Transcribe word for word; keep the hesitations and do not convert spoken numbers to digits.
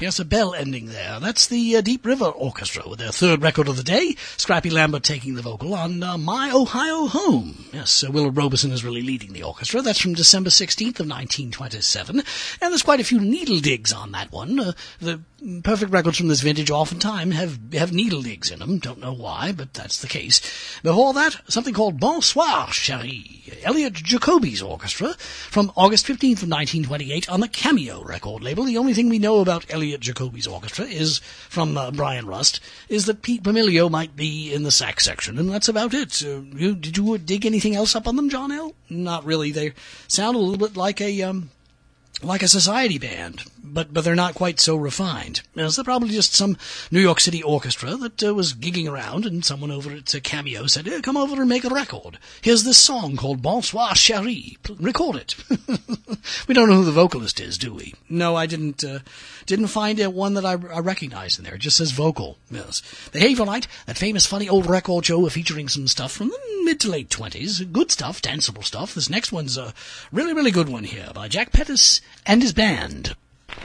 Yes, a bell ending there. That's the uh, Deep River Orchestra with their third record of the day. Scrappy Lambert taking the vocal on uh, My Ohio Home. Yes, uh, Willard Robeson is really leading the orchestra. That's from December sixteenth of nineteen twenty-seven. And there's quite a few needle digs on that one. Uh, the perfect records from this vintage oftentimes have, have needle digs in them. Don't know why, but that's the case. Before that, something called Bonsoir, Chérie. Elliot Jacoby's orchestra from August fifteenth of nineteen twenty-eight on the Cameo record label. The only thing we know about Elliot Jacoby's orchestra is, from uh, Brian Rust, is that Pete Pomilio might be in the sax section, and that's about it. Uh, you, did you dig anything else up on them, John L? Not really. They sound a little bit like a... um. like a society band, but but they're not quite so refined. Yes, they're probably just some New York City orchestra that uh, was gigging around, and someone over at uh, Cameo said, hey, come over and make a record. Here's this song called Bonsoir Chérie. Record it. We don't know who the vocalist is, do we? No, I didn't uh, didn't find uh, one that I, I recognized in there. It just says vocal. Yes. The Haverlight, that famous funny old record show featuring some stuff from the mid to late twenties. Good stuff, danceable stuff. This next one's a really, really good one here by Jack Pettis and his band.